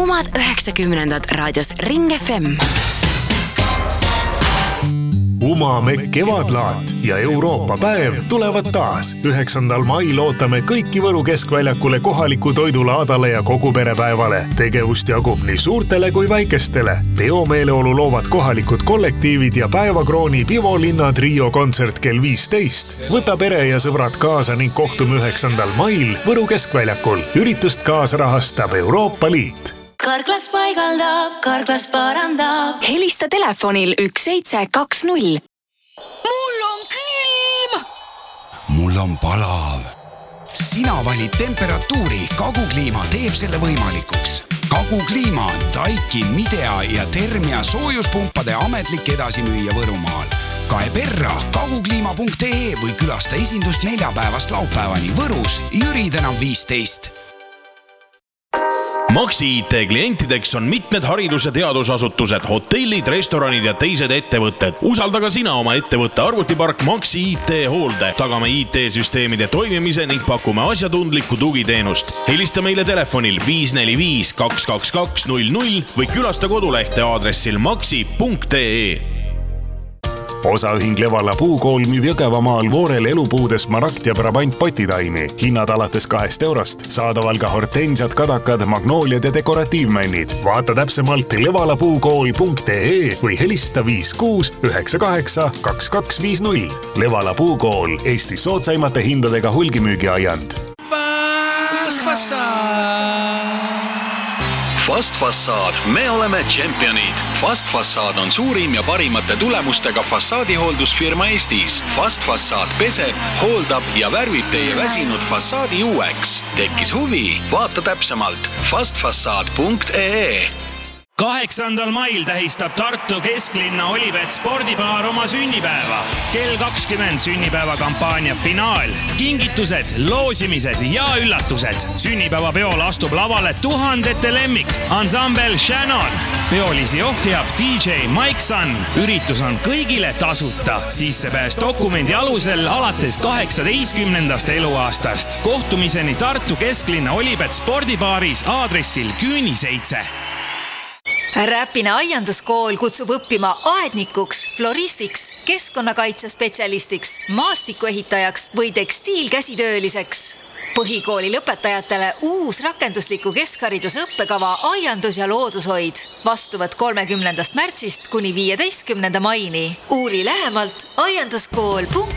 kuumad 90-ndad raadios Ring FM. Umamek kevadlaat ja Euroopa päev tulevad taas. 9. mail ootame kõiki Võru keskväljakule kohaliku toidulaadale ja kogu perepäevale. Tegevust jagub nii suurtele kui väikestele. Peomeeleolu loovad kohalikud kollektiivid ja päevakrooni Pivolinna trio kontsert kell 15. Võta pere ja sõbrad kaasa ning kohtume 9. mail Võru keskväljakul. Üritust kaasrahastab Euroopa Liit. Karklas paigaldab, Karklas parandab. Helista telefonil 1720. Mul on külm! Mul on palav. Sina valid temperatuuri, Kagukliima teeb selle võimalikuks. Kagukliima on Daikin, Midea ja Termia soojuspumpade ametlik edasimüüja Võrumaal. Kae perra kagukliima.ee või külasta esindust 4 päevast laupäevani Võrus, Jüri tänam 15. Maxi IT klientideks on mitmed haridus- ja teadusasutused, hotellid, restoranid ja teised ettevõtted. Usalda ka sina oma ettevõtte arvutipark Maxi IT hoolde. Tagame IT-süsteemide toimimise ning pakume asjatundlikku tugiteenust. Helista meile telefonil 545 222 00 või külasta kodulehte aadressil maxi.ee. Osaühing Levala puukool müüb Jõgevamaal Voorel elupuudes marakt ja Brabant potitaimi. Hinnad alates 2 eurost. Saadaval ka hortensiad, kadakad, magnooliad ja dekoratiivmännid. Vaata täpsemalt levalapuukool.ee või helista 56 98 2250. Levala puukool, Eesti soodsaimate hindadega hulgimüügiajand. Fast Fassad, me oleme tšempionid. Fast Fassad on suurim ja parimate tulemustega fassaadihooldusfirma Eestis. Fast Fassad peseb, hooldab ja värvib teie väsinud fassaadi uueks. Tekkis huvi? Vaata täpsemalt fastfassad.ee. 8. mail tähistab Tartu kesklinna Olibet spordibaar oma sünnipäeva. Kell 20 sünnipäevakampaania finaal. Kingitused, loosimised ja üllatused. Sünnipäeva peol astub lavale tuhandete lemmik. Ansambel Shannon. Peolisi ohjab DJ Mike Sun. Üritus on kõigile tasuta. Sissepääs dokumendi alusel alates 18. eluaastast. Kohtumiseni Tartu kesklinna Olibet spordibaaris aadressil Küüni 7. Räpina aianduskool kutsub õppima aednikuks, floristiks, keskkonnakaitsespetsialistiks, maastikuehitajaks või tekstiilkäsitööliseks. Põhikooli lõpetajatele uus rakendusliku keskhariduse õppekava aiandus- ja loodushoid. Vastuvõtt 30. märtsist kuni 15. maini. Uuri lähemalt aianduskool.ee.